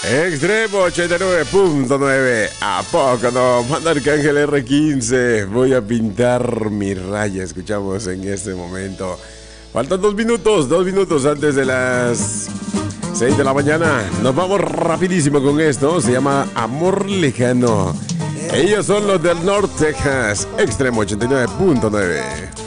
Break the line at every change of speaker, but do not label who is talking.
Extremo 89.9. ¿A poco no? Manda Arcángel R15. Voy a pintar mi raya. Escuchamos en este momento. Faltan 2 minutos antes de las 6 de la mañana. Nos vamos rapidísimo con esto. Se llama Amor Lejano. Ellos son los del North Texas. Extremo 89.9.